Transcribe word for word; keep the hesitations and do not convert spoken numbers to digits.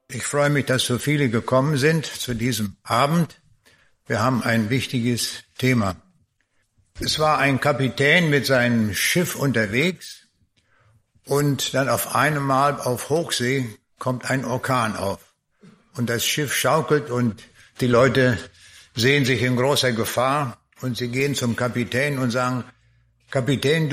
Ich freue mich, dass so viele gekommen sind zu diesem Abend. Wir haben ein wichtiges Thema. Es war ein Kapitän mit seinem Schiff unterwegs und dann auf einmal auf Hochsee kommt ein Orkan auf. Und das Schiff schaukelt und die Leute sehen sich in großer Gefahr und sie gehen zum Kapitän und sagen: Kapitän,